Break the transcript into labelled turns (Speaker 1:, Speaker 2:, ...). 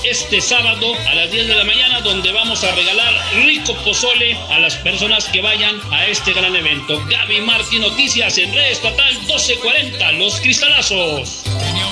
Speaker 1: este sábado a las 10 de la mañana, donde vamos a regalar rico pozole a las personas que vayan a este gran evento. Gaby Martín, noticias en Red Estatal 1240, Los Cristalazos.